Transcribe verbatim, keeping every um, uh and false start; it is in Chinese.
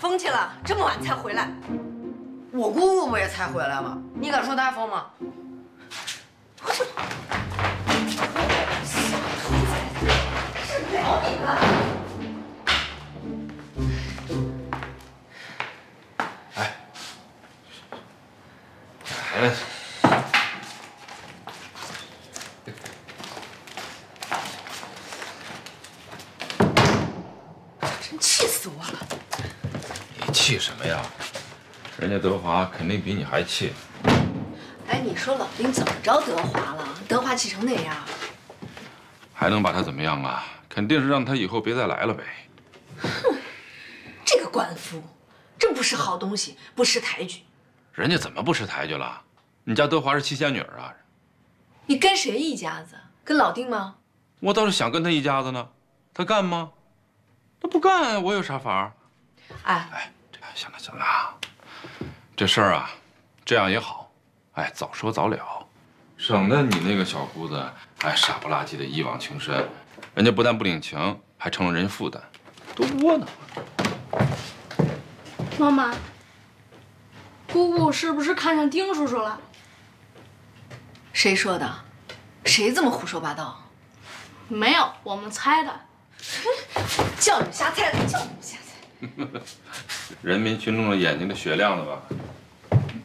疯去了，这么晚才回来。 我姑姑不也才回来吗？你敢说她疯吗？我这小兔崽子，是聊你了。 哎，哎。 气死我了！ 你气什么呀？人家德华肯定比你还气。 哎，你说老丁怎么着德华了？德华气成那样， 还能把他怎么样啊？肯定是让他以后别再来了呗。 哼，这个官夫，真不是好东西，不识抬举。 人家怎么不识抬举了？你家德华是七仙女啊！ 你跟谁一家子？跟老丁吗？ 我倒是想跟他一家子呢，他干吗？他不干，我有啥法？ 哎哎，行了行了，这事儿啊，这样也好，哎，早说早了，省得你那个小姑子哎傻不拉几的一往情深，人家不但不领情，还成了人负担，多窝囊。 妈妈，姑姑是不是看上丁叔叔了？ 谁说的？谁这么胡说八道？ 没有，我们猜的。 叫你瞎猜的，叫你瞎猜。 人民群众的眼睛都雪亮了吧？